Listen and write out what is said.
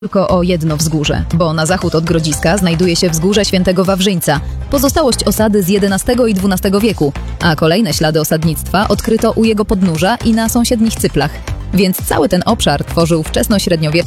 tylko o jedno wzgórze, bo na zachód od Grodziska znajduje się wzgórze Świętego Wawrzyńca, pozostałość osady z XI i XII wieku, a kolejne ślady osadnictwa odkryto u jego podnóża i na sąsiednich cyplach. Więc cały ten obszar tworzył wczesnośredniowieczny